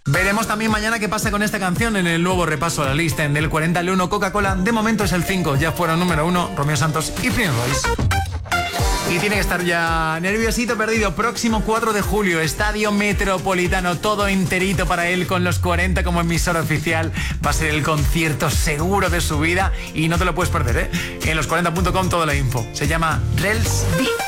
Veremos también mañana qué pasa con esta canción en el nuevo repaso a la lista. En el 40 al 1 Coca-Cola, de momento es el 5. Ya fueron número 1 Romeo Santos y Prince Royce. Y tiene que estar ya nerviosito perdido. Próximo 4 de julio, Estadio Metropolitano, todo enterito para él con los 40 como emisora oficial. Va a ser el concierto seguro de su vida y no te lo puedes perder, ¿eh? En los40.com toda la info. Se llama Rels D.